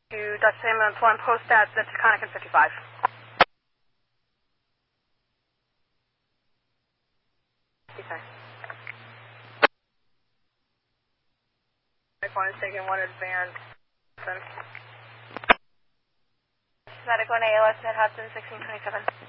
To Dutch Ambulance 1, post at the Taconic and 55. Okay. Medic 1 is taking 1 advance. Medic 1 ALS at Hudson 1627.